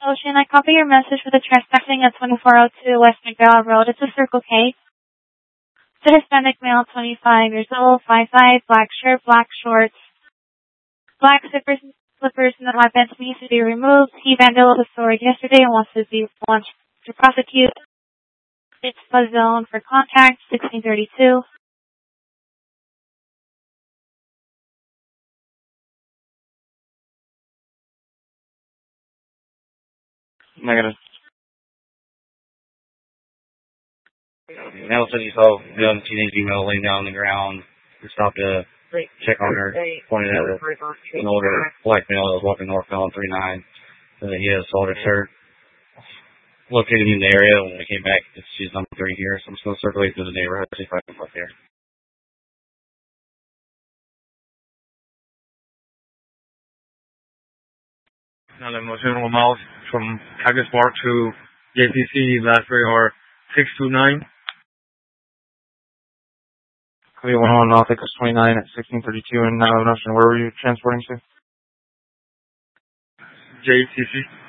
Ocean, I copy your message for the trespassing at 2402 West McDowell Road. It's a Circle K. It's a Hispanic male, 25 years old, 5'5", black shirt, black shorts, black slippers, and the hot pants needs to be removed. He vandalized the store yesterday and wants to prosecute. It's fuzz zone for contact, 1632. Negative. Now said you saw a young teenage female laying down on the ground. We stopped to check on her, pointed at an older black male that was walking northbound 39. And he had a assaulted her. Located him in the area. When we came back, she's number 3 here, so I'm just going to circulate through the neighborhood, see if I can put there. Now, the most general miles from Cactus Park to JTC, last three are 629. We went on North Acres 29 at 1632, and now I'm not sure where were you transporting to? JTC.